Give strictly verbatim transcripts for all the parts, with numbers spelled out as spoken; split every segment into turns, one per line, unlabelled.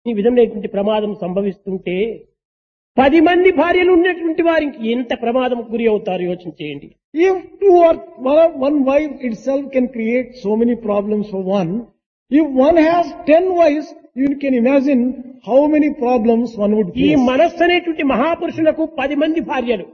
ఈ విధమైనటువంటి ప్రమాదం సంభవిస్తుంటే పది మంది భార్యలు ఉన్నటువంటి వారికి ఎంత ప్రమాదం గురి అవుతారు యోచన చేయండి.
If two or one one wife itself can create so many problems for one, if one has ten wives, you can imagine how many problems one would
ఈ
face.
మనస్సు అనేటువంటి మహాపురుషులకు పది మంది భార్యలు.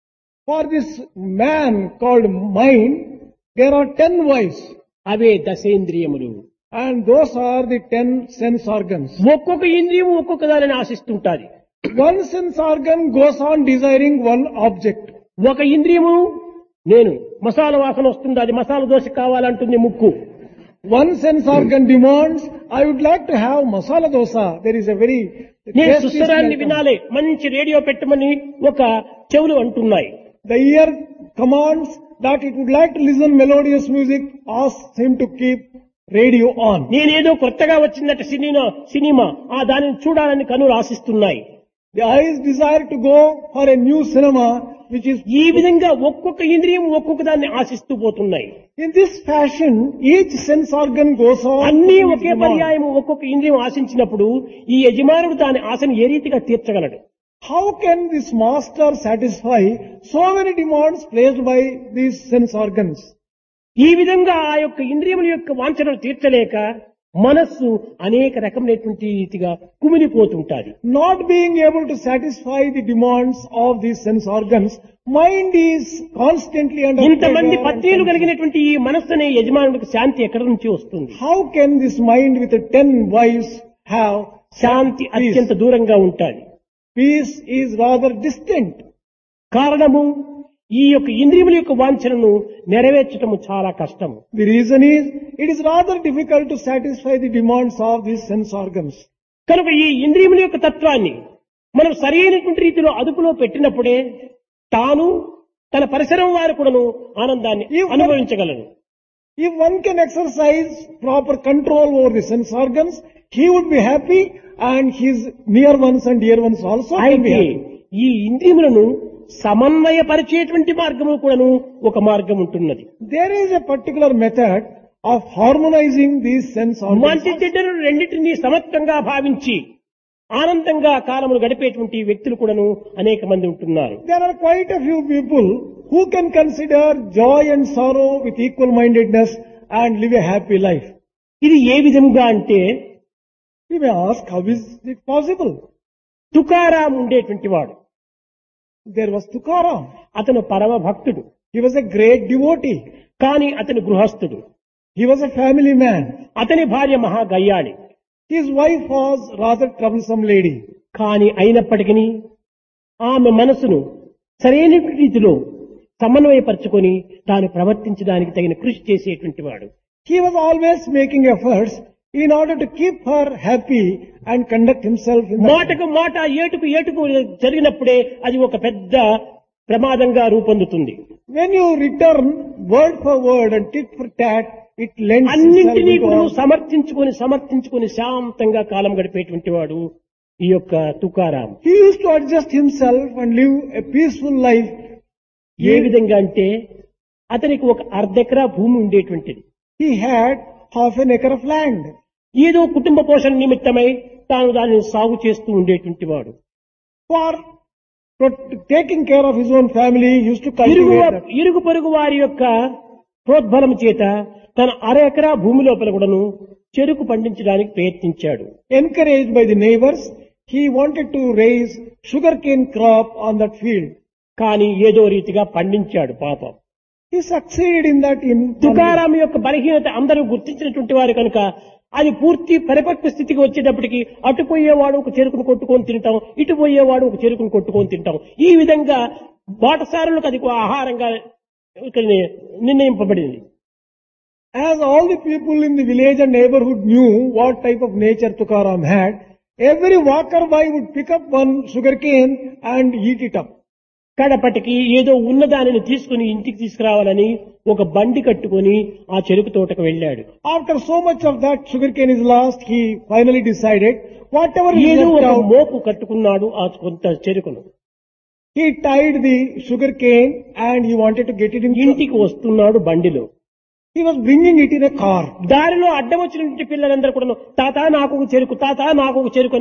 For this man called mind, there are ten wives,
away దశేంద్రియములు.
and those are the ten sense organs.
ఒక్కొక్క ఇంద్రియం ఒక్కొక్క దానిని ఆశిస్తుంటాది.
One sense organ goes on desiring one object.
ఒక ఇంద్రియము నేను మసాలా వాసన వస్తుంది, అది మసాలా దోశ కావాలంటుంది ముక్కు.
One sense organ demands, I would like to have masala dosa. There is a very
నేను
tasty
సుస్వరాన్ని
smell.
వినాలి, మంచి రేడియో పెట్టమని ఒక చెవులు అంటున్నాయి.
The ear commands that it would like to listen melodious music, asks him to keep radio on.
నేనేదో కొత్తగా వచ్చిందట సినిమా సినిమా ఆ దానిని చూడాలని కనులు ఆశిస్తున్నాయి.
The eyes desire to go for a new cinema, which is
ఈ విధంగా ఒక్కొక్క ఇంద్రియం ఒక్కొక్క దాన్ని ఆశిస్తూ పోతున్నాయి.
in this fashion. Each sense organ goes on.
అన్నీ
to its
ఒకే
demand.
పర్యాయం ఒక్కొక్క ఇంద్రియం ఆశించినప్పుడు ఈ యజమానుడు దాని ఆశను ఏ రీతిగా తీర్చగలడు?
How can this master satisfy so many demands placed by these sense organs?
ఈ విధంగా ఆ యొక్క ఇంద్రియముల యొక్క వాంఛనలు తీర్చలేక మనస్సు అనేక రకమైనటువంటి రీతిగా కుమిలిపోతుంటాది.
Not being able to satisfy the demands of these sense organs, mind is constantly under
ఇంతమంది
pressure and
పత్నిలు
tension.
కలిగినటువంటి ఈ మనస్సు అనే యజమానుడికి శాంతి ఎక్కడి నుంచి వస్తుంది?
How can this mind with the ten wives have
Shanti
peace?
అత్యంత దూరంగా ఉంటాది.
Peace is rather distant.
కారణము ఈ యొక్క ఇంద్రియముల యొక్క వాంఛనను నెరవేర్చటము చాలా కష్టము.
The reason is, it is rather difficult to satisfy the demands of these sense organs.
కనుక ఈ ఇంద్రియముల యొక్క తత్వాన్ని మనం సరైనటువంటి రీతిలో అదుపులో పెట్టినప్పుడే తాను తన పరిసరం వారు కూడాను ఆనందాన్ని అనుభవించగలరు.
If one can exercise proper control over the sense organs, he would be happy, and his near ones and dear ones also can be
అయితే
happy.
ఈ ఇంద్రియములను సమన్వయపరిచేటువంటి మార్గము కూడాను ఒక మార్గం ఉంటున్నది.
There is a particular method of harmonizing these sense organs.
మంచి చెడ్డలు రెండింటినీ సమత్వంగా భావించి ఆనందంగా కాలములు గడిపేటువంటి వ్యక్తులు కూడాను అనేక మంది ఉంటున్నారు.
There are quite a few people who can consider joy and sorrow with equal mindedness and live a happy life.
ఇది ఏ విధంగా అంటే
We may ask, how is it possible?
Tukaram ఉండేటువంటి వాడు.
There was Tukaram.
అతను పరమ భక్తుడు,
He was a great devotee.
కాని అతని గృహస్థుడు.
He was a family man.
అతని భార్య మహా గయ్యాళి.
His wife was rather troublesome lady.
కాని అయినప్పటికీ ఆమె మనసును సరైన రీతిలో సమన్వయపరచుకొని తాను ప్రవర్తించడానికి తగిన కృషి చేసేటువంటి వాడు.
He was always making efforts in order to keep her happy and conduct himself in that.
మాటకు మాట ఏటుకు ఏటుకు జరిగినప్పుడే అది ఒక పెద్ద ప్రమాదంగా రూపొందుతుంది.
When you return word for word and tit for tat, it lends itself
అన్నింటినీ
into
కూడా
all-
సమర్థించుకొని సమర్థించుకొని శాంతంగా కాలం గడిపేటువంటి వాడు ఈ యొక్క Tukaram.
He used to adjust himself and live a peaceful life.
ఏ విధంగా అంటే అతనికి ఒక అర్ధెకరా భూమి ఉండేటువంటిది.
He had half an acre of land.
ఏదో కుటుంబ పోషణ నిమిత్తమై తాను దానిని సాగు చేస్తూ ఉండేటువంటి వాడు.
For pro- taking care of his own family, he used to
ఇరుగు
cultivate that.
ఇరుగు పొరుగు వారి యొక్క ప్రోద్బలం చేత తన అర ఎకరా భూమి లోపల కూడాను చెరుకు పండించడానికి ప్రయత్నించాడు.
Encouraged by the neighbors, he wanted to raise sugarcane crop on that field.
కానీ ఏదో రీతిగా పండించాడు పాపం.
He succeeded in that. In
Tukaram యొక్క బలహీనత అందరూ గుర్తించినటువంటి వారు కనుక అది పూర్తి పరిపక్వ స్థితికి వచ్చేటప్పటికి అటు పోయేవాడు ఒక చెరుకును కొట్టుకొని తింటాం, ఇటు పోయేవాడు ఒక చెరుకును కొట్టుకొని తింటాం. ఈ విధంగా బాటసారులకు అది ఒక ఆహారంగా ఇక్కడ నిర్ణయింపబడింది.
As all the people in the village and neighborhood knew what type of nature Tukaram had, every walker by would pick up one sugarcane and eat it up.
కడపటికి ఏదో ఉన్నదానిని తీసుకుని ఇంటికి తీసుకురావాలని ఒక బండి కట్టుకొని ఆ చెరుకు తోటకు వెళ్ళాడు.
After so much of that sugarcane is lost, he finally decided whatever is
ఏదో
left
ఒక
out,
మోపు కట్టుకున్నాడు ఆ కొంత చెరుకును.
he tied the sugarcane and he wanted to get it in.
ఇంటికి వస్తున్నాడు బండిలో.
He was bringing it in a car.
దారిలో అడ్డం వచ్చినటువంటి పిల్లలందరూ కూడా తాత నాకు ఒక చెరుకు, తాత నాకు ఒక చెరుకు